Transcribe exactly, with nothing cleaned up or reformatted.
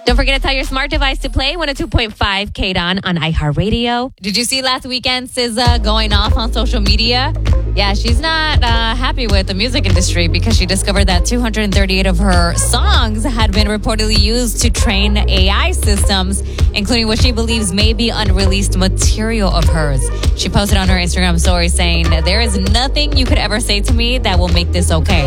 Don't forget to tell your smart device to play one oh two point five K D O N on iHeartRadio. Did you see last weekend S Z A going off on social media? Yeah, she's not uh, happy with the music industry because she discovered that two hundred thirty-eight of her songs had been reportedly used to train A I systems, including what she believes may be unreleased material of hers. She posted on her Instagram story saying, "There is nothing you could ever say to me that will make this okay."